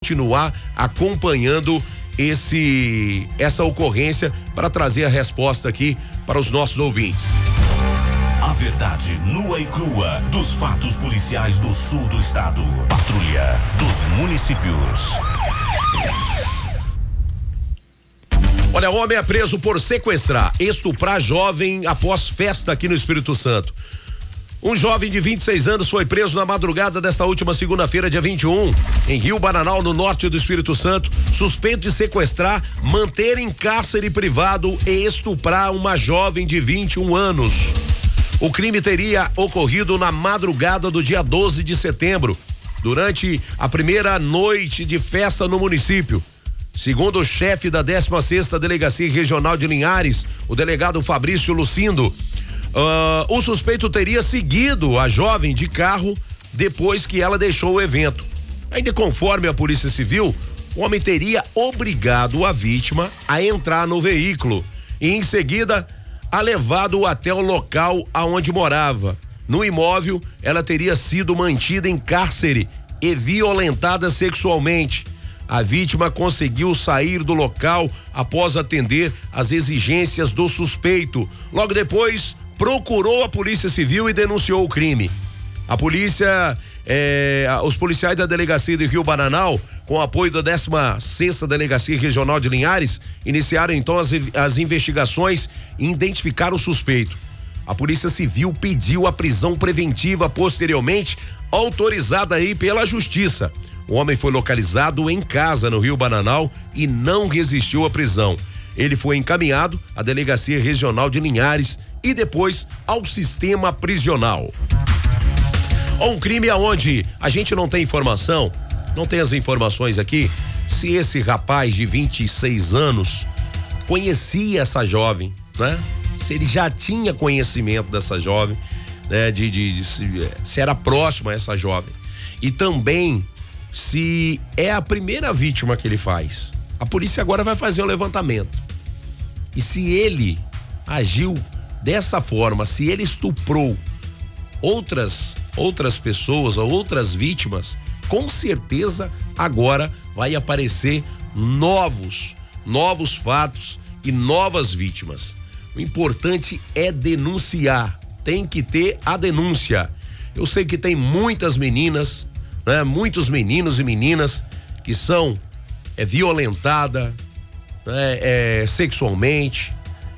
continuar acompanhando essa ocorrência para trazer a resposta aqui para os nossos ouvintes. A verdade nua e crua dos fatos policiais do sul do estado. Patrulha dos municípios. Olha, homem é preso por sequestrar, estuprar jovem após festa aqui no Espírito Santo. Um jovem de 26 anos foi preso na madrugada desta última segunda-feira, dia 21, em Rio Bananal, no norte do Espírito Santo, suspeito de sequestrar, manter em cárcere privado e estuprar uma jovem de 21 anos. O crime teria ocorrido na madrugada do dia 12 de setembro, durante a primeira noite de festa no município. Segundo o chefe da 16ª Delegacia Regional de Linhares, o delegado Fabrício Lucindo, o suspeito teria seguido a jovem de carro depois que ela deixou o evento. Ainda conforme a Polícia Civil, o homem teria obrigado a vítima a entrar no veículo e em seguida a levado até o local aonde morava. No imóvel, ela teria sido mantida em cárcere e violentada sexualmente. A vítima conseguiu sair do local após atender às exigências do suspeito. Logo depois, procurou a Polícia Civil e denunciou o crime. A polícia, os policiais da Delegacia de Rio Bananal, com apoio da 16ª Delegacia Regional de Linhares, iniciaram então as investigações e identificaram o suspeito. A Polícia Civil pediu a prisão preventiva posteriormente, autorizada aí pela Justiça. O homem foi localizado em casa no Rio Bananal e não resistiu à prisão. Ele foi encaminhado à Delegacia Regional de Linhares e depois ao sistema prisional. Um crime aonde a gente não tem informação, não tem as informações aqui, se esse rapaz de 26 anos conhecia essa jovem, né? Se ele já tinha conhecimento dessa jovem, né? Se era próximo a essa jovem. E também se é a primeira vítima que ele faz. A polícia agora vai fazer o levantamento. E se ele agiu dessa forma, se ele estuprou outras pessoas, outras vítimas, com certeza agora vai aparecer novos fatos e novas vítimas. O importante é denunciar, tem que ter a denúncia. Eu sei que tem muitas meninas, né? Muitos meninos e meninas que são violentadas, né? Sexualmente,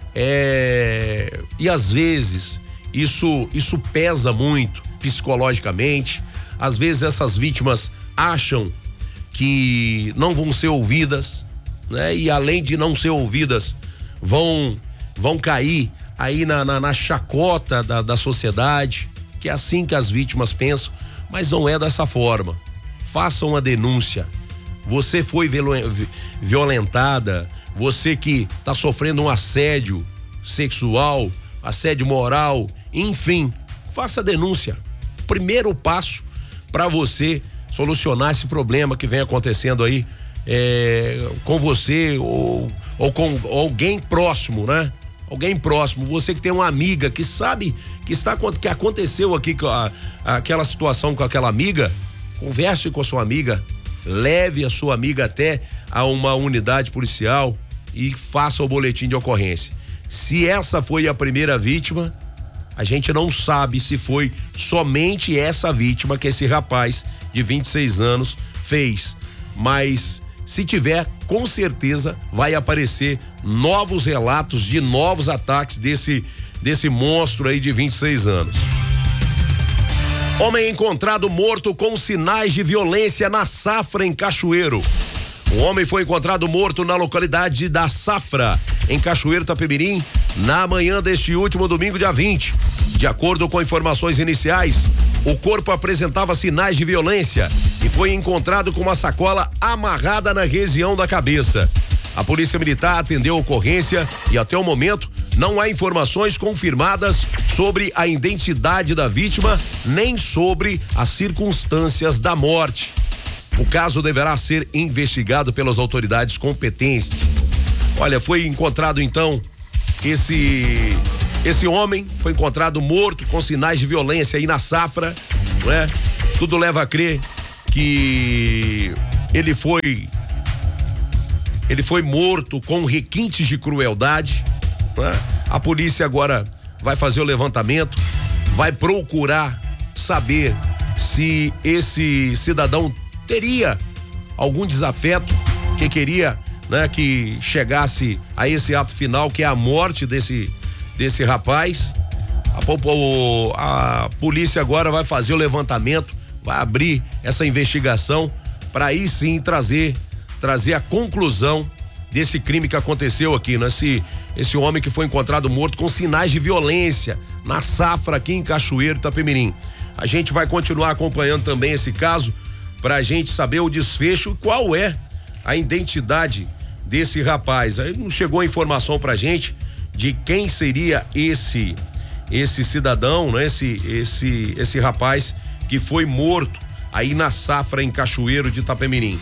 e às vezes isso pesa muito psicologicamente. Às vezes essas vítimas acham que não vão ser ouvidas, né? E além de não ser ouvidas, vão cair aí na chacota da sociedade, que é assim que as vítimas pensam, mas não é dessa forma. Façam a denúncia. Você foi violentada, você que está sofrendo um assédio sexual, assédio moral, enfim, faça a denúncia. Primeiro passo para você solucionar esse problema que vem acontecendo aí com você ou com alguém próximo, né? Alguém próximo, você que tem uma amiga que sabe que aconteceu aqui aquela situação com aquela amiga, converse com a sua amiga, leve a sua amiga até a uma unidade policial e faça o boletim de ocorrência. Se essa foi a primeira vítima, a gente não sabe se foi somente essa vítima que esse rapaz de 26 anos fez, mas se tiver, com certeza vai aparecer novos relatos de novos ataques desse monstro aí de 26 anos. Homem encontrado morto com sinais de violência na Safra, em Cachoeiro. Um homem foi encontrado morto na localidade da Safra, em Cachoeiro, Itapemirim, na manhã deste último domingo, dia 20. De acordo com informações iniciais, o corpo apresentava sinais de violência e foi encontrado com uma sacola amarrada na região da cabeça. A Polícia Militar atendeu a ocorrência e até o momento não há informações confirmadas sobre a identidade da vítima nem sobre as circunstâncias da morte. O caso deverá ser investigado pelas autoridades competentes. Olha, foi encontrado então esse homem foi encontrado morto com sinais de violência aí na Safra, não é? Tudo leva a crer que Ele foi morto com requintes de crueldade, né? A polícia agora vai fazer o levantamento, vai procurar saber se esse cidadão teria algum desafeto, que queria, né, que chegasse a esse ato final, que é a morte desse rapaz. A polícia agora vai fazer o levantamento, vai abrir essa investigação para aí sim trazer a conclusão desse crime que aconteceu aqui, né? Esse homem que foi encontrado morto com sinais de violência na Safra aqui em Cachoeiro, Itapemirim. A gente vai continuar acompanhando também esse caso para a gente saber o desfecho, qual é a identidade desse rapaz. Aí não chegou a informação pra gente de quem seria esse cidadão, né? Esse rapaz que foi morto aí na Safra em Cachoeiro de Itapemirim.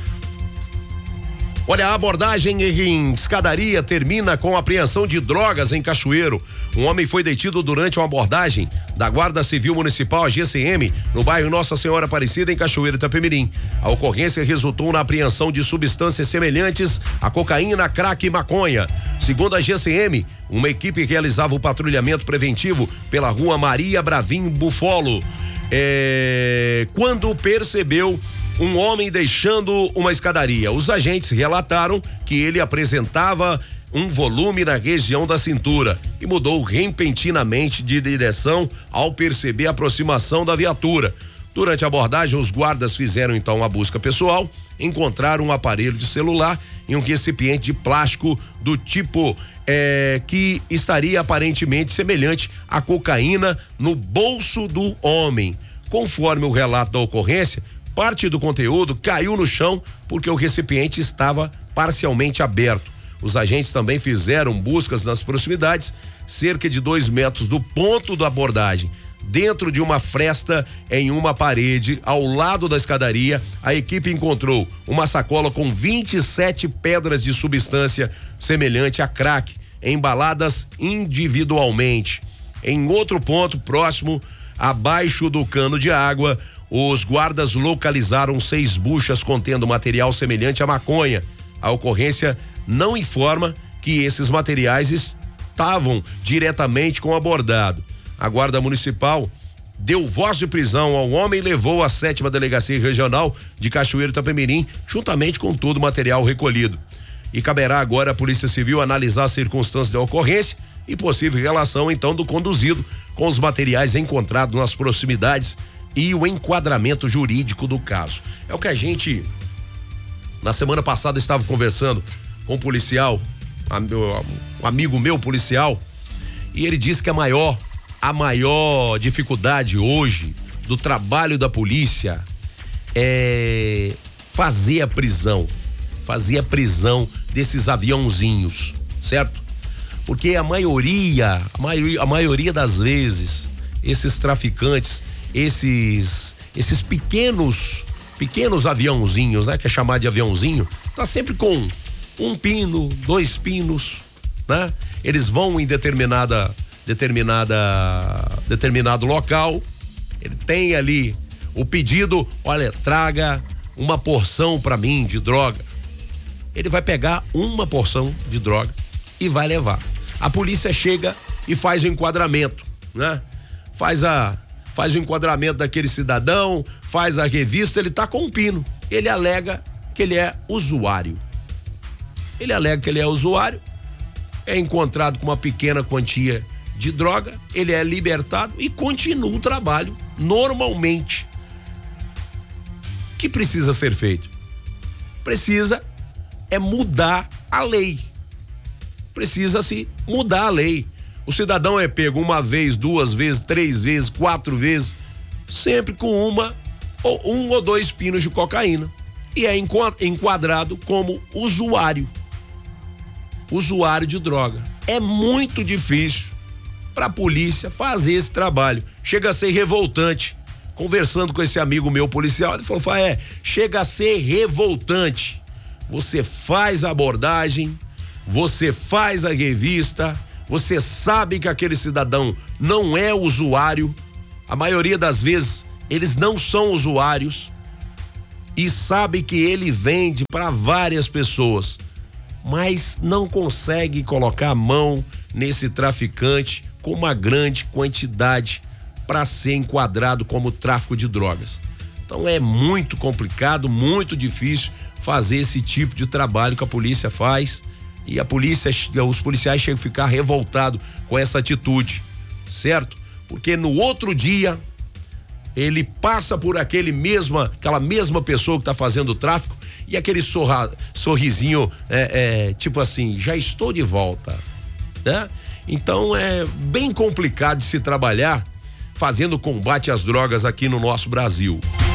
Olha, a abordagem em escadaria termina com apreensão de drogas em Cachoeiro. Um homem foi detido durante uma abordagem da Guarda Civil Municipal, a GCM, no bairro Nossa Senhora Aparecida, em Cachoeiro, Itapemirim. A ocorrência resultou na apreensão de substâncias semelhantes a cocaína, crack e maconha. Segundo a GCM, uma equipe realizava o patrulhamento preventivo pela rua Maria Bravim Bufolo. Quando percebeu um homem deixando uma escadaria, os agentes relataram que ele apresentava um volume na região da cintura e mudou repentinamente de direção ao perceber a aproximação da viatura. Durante a abordagem, os guardas fizeram então uma busca pessoal, encontraram um aparelho de celular e um recipiente de plástico do tipo que estaria aparentemente semelhante à cocaína no bolso do homem. Conforme o relato da ocorrência, parte do conteúdo caiu no chão porque o recipiente estava parcialmente aberto. Os agentes também fizeram buscas nas proximidades, cerca de 2 metros do ponto da abordagem. Dentro de uma fresta em uma parede, ao lado da escadaria, a equipe encontrou uma sacola com 27 pedras de substância semelhante a crack, embaladas individualmente. Em outro ponto próximo, abaixo do cano de água, os guardas localizaram 6 buchas contendo material semelhante a maconha. A ocorrência não informa que esses materiais estavam diretamente com o abordado. A Guarda Municipal deu voz de prisão ao homem e levou à 7ª Delegacia Regional de Cachoeiro Itapemirim, juntamente com todo o material recolhido. E caberá agora à Polícia Civil analisar as circunstâncias da ocorrência e possível relação então do conduzido com os materiais encontrados nas proximidades e o enquadramento jurídico do caso. É o que a gente na semana passada estava conversando com um policial, um amigo meu policial, e ele disse que a maior dificuldade hoje do trabalho da polícia é fazer a prisão desses aviãozinhos, certo? Porque a maioria das vezes esses traficantes, esses pequenos aviãozinhos, né? Que é chamado de aviãozinho, tá sempre com 1 pino, 2 pinos, né? Eles vão em determinado local, ele tem ali o pedido, olha, traga uma porção pra mim de droga. Ele vai pegar uma porção de droga e vai levar. A polícia chega e faz o enquadramento, né? Faz o enquadramento daquele cidadão, faz a revista, ele tá com um pino. Ele alega que ele é usuário. É encontrado com uma pequena quantia de droga, ele é libertado e continua o trabalho normalmente. O que precisa ser feito? Precisa mudar a lei. Precisa-se mudar a lei. O cidadão é pego 1 vez, 2 vezes, 3 vezes, 4 vezes, sempre com 1 ou 2 pinos de cocaína. E é enquadrado como usuário de droga. É muito difícil para a polícia fazer esse trabalho. Chega a ser revoltante. Conversando com esse amigo meu policial, ele falou: chega a ser revoltante. Você faz a abordagem, você faz a revista, você sabe que aquele cidadão não é usuário, a maioria das vezes eles não são usuários, e sabe que ele vende para várias pessoas, mas não consegue colocar a mão nesse traficante com uma grande quantidade para ser enquadrado como tráfico de drogas. Então é muito complicado, muito difícil fazer esse tipo de trabalho que a polícia faz, e os policiais chegam a ficar revoltados com essa atitude, certo? Porque no outro dia ele passa por aquela mesma pessoa que está fazendo o tráfico, e aquele sorrisinho tipo assim, já estou de volta, né? Então é bem complicado de se trabalhar fazendo combate às drogas aqui no nosso Brasil.